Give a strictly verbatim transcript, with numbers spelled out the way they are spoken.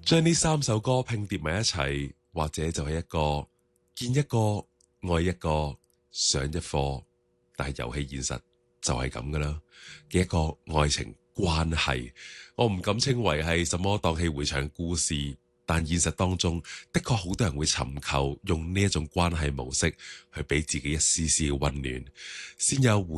將呢三首歌拼疊埋一齊，或者就係一個見一個愛一個上一課，但係遊戲現實就係咁噶啦嘅一個愛情關係，我唔敢稱為係什麼蕩氣迴腸故事，但現實當中的確好多人會尋求用呢一種關係模式去俾自己一絲絲嘅溫暖，先有